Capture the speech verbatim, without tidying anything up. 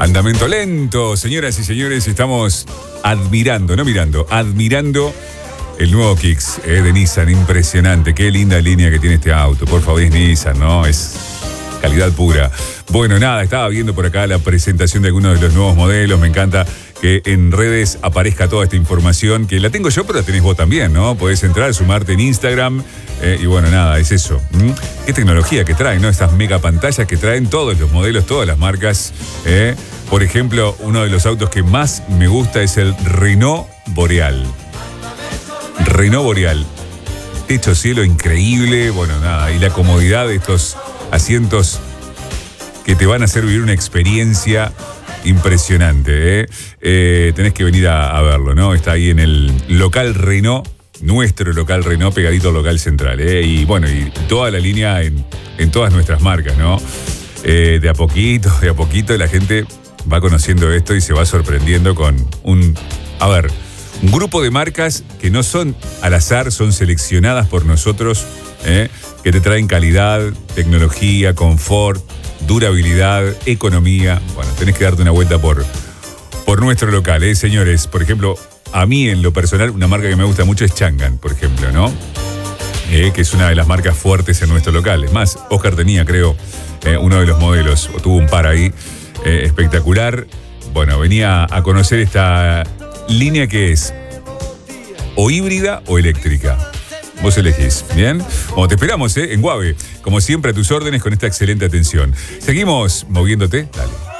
Andamento lento, señoras y señores, estamos admirando, no mirando, admirando el nuevo Kicks eh, de Nissan, impresionante, qué linda línea que tiene este auto, por favor, es Nissan, ¿no? Es calidad pura. Bueno, nada, estaba viendo por acá la presentación de algunos de los nuevos modelos, me encanta que en redes aparezca toda esta información, que la tengo yo, pero la tenés vos también, ¿no? Podés entrar, sumarte en Instagram, eh, y bueno, nada, es eso. ¿Mm? Qué tecnología que traen, ¿no? Estas mega pantallas que traen todos los modelos, todas las marcas, ¿eh? Por ejemplo, uno de los autos que más me gusta es el Renault Boreal. Renault Boreal. Techo cielo increíble, bueno, nada, y la comodidad de estos asientos que te van a hacer vivir una experiencia impresionante, ¿eh? Eh, tenés que venir a, a verlo, ¿no? Está ahí en el local Renault, nuestro local Renault, pegadito al local central, ¿eh? Y bueno, y toda la línea en, en todas nuestras marcas, ¿no? Eh, de a poquito, de a poquito la gente va conociendo esto y se va sorprendiendo con un, a ver, un grupo de marcas que no son al azar, son seleccionadas por nosotros, ¿eh? Que te traen calidad, tecnología, confort, durabilidad, economía. Bueno, tenés que darte una vuelta por, por nuestro local, ¿eh, señores? Por ejemplo, a mí en lo personal, una marca que me gusta mucho es Changan, por ejemplo, ¿no? Eh, que es una de las marcas fuertes en nuestro local. Es más, Oscar tenía, creo, eh, uno de los modelos, o tuvo un par ahí, eh, espectacular. Bueno, venía a conocer esta línea que es o híbrida o eléctrica. Vos elegís, ¿bien? Bueno, te esperamos, ¿eh? En Guave. Como siempre, a tus órdenes con esta excelente atención. Seguimos moviéndote. Dale.